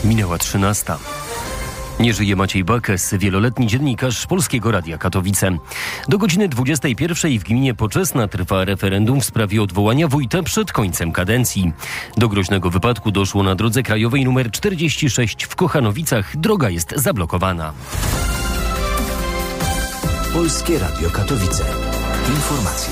Minęła 13. Nie żyje Maciej Bakes, wieloletni dziennikarz Polskiego Radia Katowice. Do godziny 21 w gminie Poczesna trwa referendum w sprawie odwołania wójta przed końcem kadencji. Do groźnego wypadku doszło na drodze krajowej nr 46 w Kochanowicach. Droga jest zablokowana. Polskie Radio Katowice. Informacje.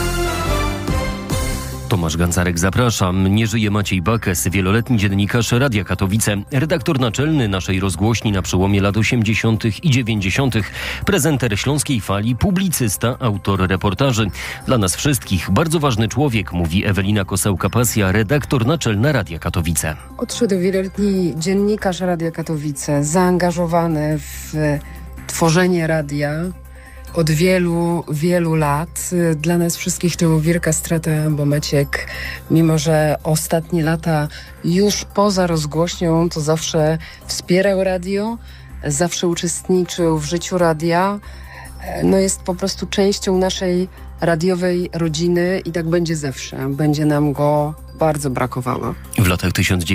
Tomasz Gancarek, zapraszam. Nie żyje Maciej Bakes, wieloletni dziennikarz Radia Katowice, redaktor naczelny naszej rozgłośni na przełomie lat 80. i 90., prezenter Śląskiej Fali, publicysta, autor reportaży. Dla nas wszystkich bardzo ważny człowiek, mówi Ewelina Kosałka-Pasja, redaktor naczelna Radia Katowice. Odszedł wieloletni dziennikarz Radia Katowice, zaangażowany w tworzenie radia od wielu, wielu lat. Dla nas wszystkich to wielka strata, bo Maciek, mimo że ostatnie lata już poza rozgłośnią, to zawsze wspierał radio, zawsze uczestniczył w życiu radia. Jest po prostu częścią naszej radiowej rodziny i tak będzie zawsze. Będzie nam go bardzo brakowało. W latach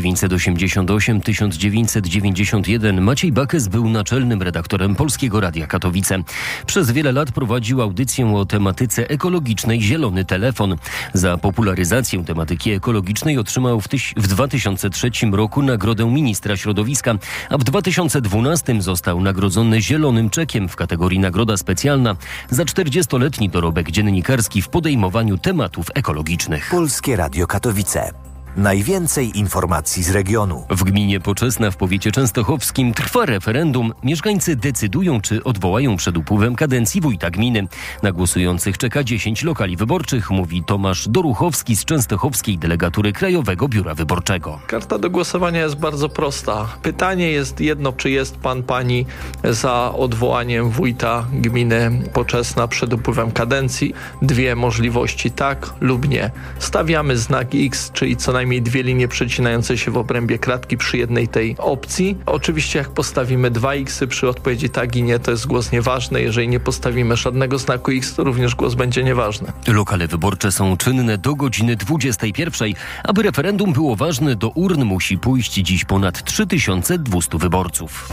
1998-1991 Maciej Bakes był naczelnym redaktorem Polskiego Radia Katowice. Przez wiele lat prowadził audycję o tematyce ekologicznej Zielony Telefon. Za popularyzację tematyki ekologicznej otrzymał w 2003 roku nagrodę ministra środowiska, a w 2012 został nagrodzony Zielonym Czekiem w kategorii Nagroda Specjalna za 40-letni dorobek dziennikarski w podejmowaniu tematów ekologicznych. Polskie Radio Katowice. Najwięcej informacji z regionu. W gminie Poczesna w powiecie częstochowskim trwa referendum. Mieszkańcy decydują, czy odwołają przed upływem kadencji wójta gminy. Na głosujących czeka 10 lokali wyborczych, mówi Tomasz Doruchowski z częstochowskiej delegatury Krajowego Biura Wyborczego. Karta do głosowania jest bardzo prosta. Pytanie jest jedno, czy jest pan, pani za odwołaniem wójta gminy Poczesna przed upływem kadencji. Dwie możliwości, tak lub nie. Stawiamy znak X, czyli co najmniej dwie linie przecinające się w obrębie kratki przy jednej tej opcji. Oczywiście jak postawimy 2 X przy odpowiedzi tak i nie, to jest głos nieważny. Jeżeli nie postawimy żadnego znaku X, to również głos będzie nieważny. Lokale wyborcze są czynne do godziny 21. Aby referendum było ważne, do urn musi pójść dziś ponad 3200 wyborców.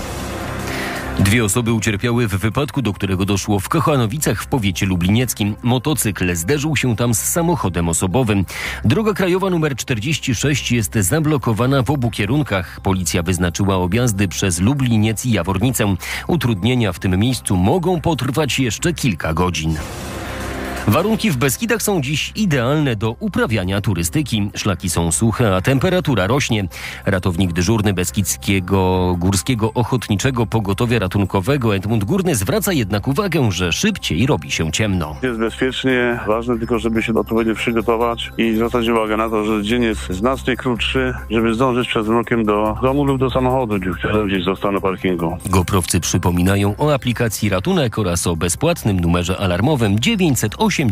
2 osoby ucierpiały w wypadku, do którego doszło w Kochanowicach w powiecie lublinieckim. Motocykl zderzył się tam z samochodem osobowym. Droga krajowa nr 46 jest zablokowana w obu kierunkach. Policja wyznaczyła objazdy przez Lubliniec i Jawornicę. Utrudnienia w tym miejscu mogą potrwać jeszcze kilka godzin. Warunki w Beskidach są dziś idealne do uprawiania turystyki. Szlaki są suche, a temperatura rośnie. Ratownik dyżurny Beskidzkiego Górskiego Ochotniczego Pogotowia Ratunkowego Edmund Górny zwraca jednak uwagę, że szybciej robi się ciemno. Jest bezpiecznie, ważne tylko, żeby się odpowiednio przygotować i zwracać uwagę na to, że dzień jest znacznie krótszy, żeby zdążyć przed mrokiem do domu lub do samochodu, który gdzieś został na parkingu. Goprowcy przypominają o aplikacji Ratunek oraz o bezpłatnym numerze alarmowym 985.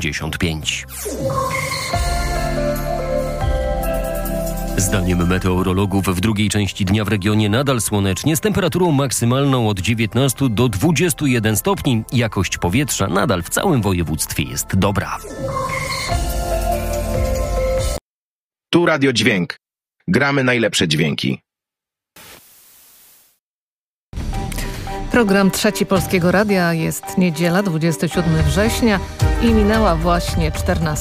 Zdaniem meteorologów w drugiej części dnia w regionie nadal słonecznie z temperaturą maksymalną od 19 do 21 stopni. Jakość powietrza nadal w całym województwie jest dobra. Tu Radio Dźwięk. Gramy najlepsze dźwięki. Program Trzeci Polskiego Radia, jest niedziela, 27 września i minęła właśnie 14.